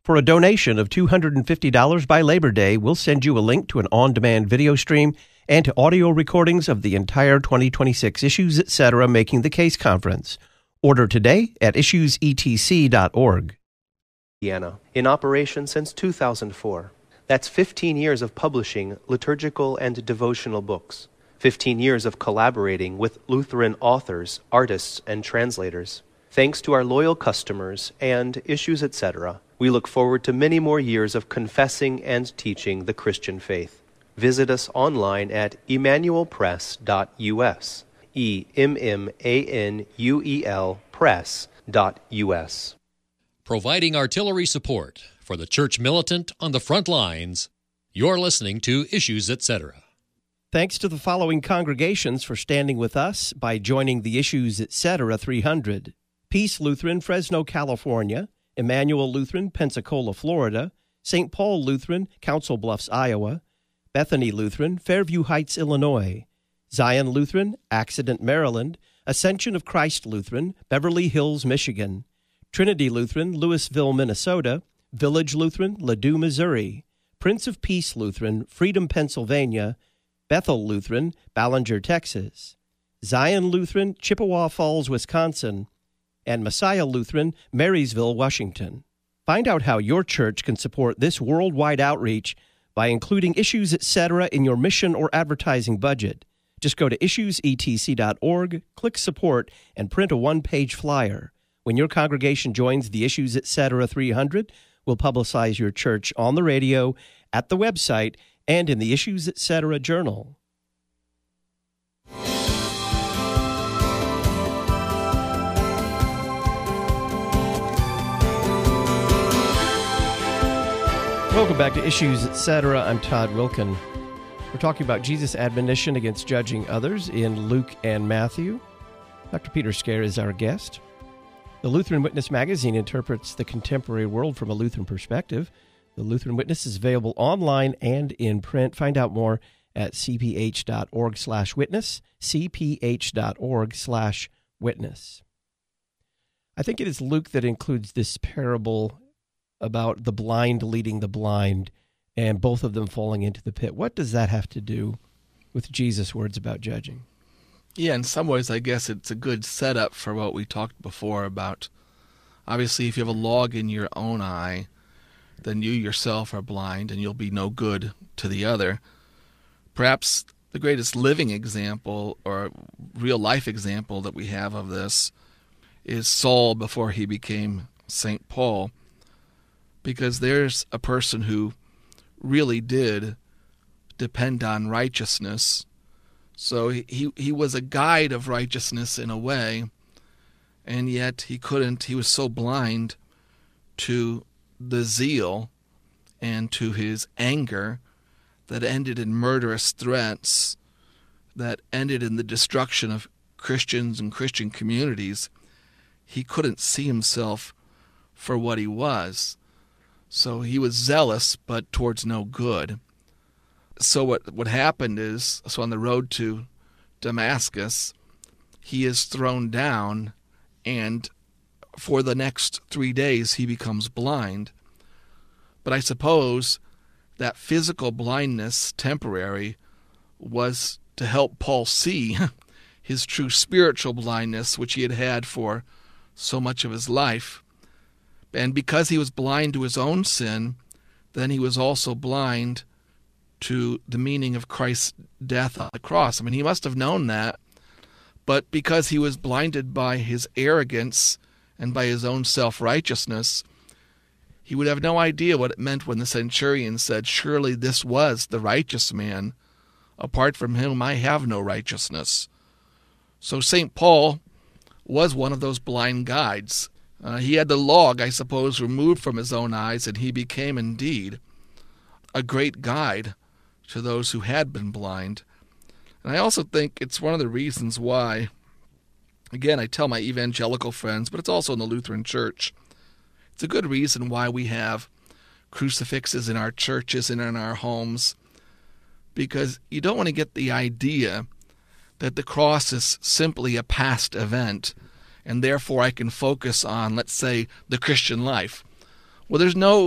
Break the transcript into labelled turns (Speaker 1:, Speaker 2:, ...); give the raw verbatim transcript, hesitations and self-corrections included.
Speaker 1: For a donation of two hundred fifty dollars by Labor Day, we'll send you a link to an on-demand video stream and to audio recordings of the entire twenty twenty-six Issues Etc. Making the Case Conference. Order today at issues e t c dot org.
Speaker 2: In operation since two thousand four. That's fifteen years of publishing liturgical and devotional books. fifteen years of collaborating with Lutheran authors, artists, and translators. Thanks to our loyal customers and Issues Etc., we look forward to many more years of confessing and teaching the Christian faith. Visit us online at emmanuel press dot u s. E M M A N U E L press dot U S.
Speaker 3: Providing artillery support for the church militant on the front lines, you're listening to Issues Etc.
Speaker 1: Thanks to the following congregations for standing with us by joining the Issues Etc. three hundred. Peace Lutheran, Fresno, California; Emmanuel Lutheran, Pensacola, Florida; Saint Paul Lutheran, Council Bluffs, Iowa; Bethany Lutheran, Fairview Heights, Illinois; Zion Lutheran, Accident, Maryland; Ascension of Christ Lutheran, Beverly Hills, Michigan; Trinity Lutheran, Louisville, Minnesota; Village Lutheran, Ladue, Missouri; Prince of Peace Lutheran, Freedom, Pennsylvania; Bethel Lutheran, Ballinger, Texas; Zion Lutheran, Chippewa Falls, Wisconsin; and Messiah Lutheran, Marysville, Washington. Find out how your church can support this worldwide outreach by including Issues Etc. in your mission or advertising budget. Just go to issues e t c dot org, click Support, and print a one-page flyer. When your congregation joins the Issues Etc. three hundred, we'll publicize your church on the radio, at the website, and in the Issues Etc. journal. Welcome back to Issues Etc. I'm Todd Wilkin. We're talking about Jesus' admonition against judging others in Luke and Matthew. Doctor Peter Scaer is our guest. The Lutheran Witness magazine interprets the contemporary world from a Lutheran perspective. The Lutheran Witness is available online and in print. Find out more at c p h dot org slash witness, c p h dot org slash witness. I think it is Luke that includes this parable about the blind leading the blind and both of them falling into the pit. What does that have to do with Jesus' words about judging?
Speaker 4: Yeah, in some ways, I guess it's a good setup for what we talked before about, obviously, if you have a log in your own eye, then you yourself are blind and you'll be no good to the other. Perhaps the greatest living example or real-life example that we have of this is Saul before he became Saint Paul, because there's a person who really did depend on righteousness. So he, he he was a guide of righteousness in a way, and yet he couldn't, he was so blind to the zeal and to his anger that ended in murderous threats, that ended in the destruction of Christians and Christian communities. He couldn't see himself for what he was. So he was zealous, but towards no good. So what, what happened is, so on the road to Damascus, he is thrown down, and for the next three days he becomes blind. But I suppose that physical blindness, temporary, was to help Paul see his true spiritual blindness, which he had had for so much of his life. And because he was blind to his own sin, then he was also blind to the meaning of Christ's death on the cross. I mean, he must have known that, but because he was blinded by his arrogance and by his own self-righteousness, he would have no idea what it meant when the centurion said, "Surely this was the righteous man. Apart from him, I have no righteousness." So Saint Paul was one of those blind guides. Uh, he had the log, I suppose, removed from his own eyes, and he became indeed a great guide to those who had been blind. And I also think it's one of the reasons why, again, I tell my evangelical friends, but it's also in the Lutheran Church, it's a good reason why we have crucifixes in our churches and in our homes, because you don't want to get the idea that the cross is simply a past event, and therefore I can focus on, let's say, the Christian life. Well, there's no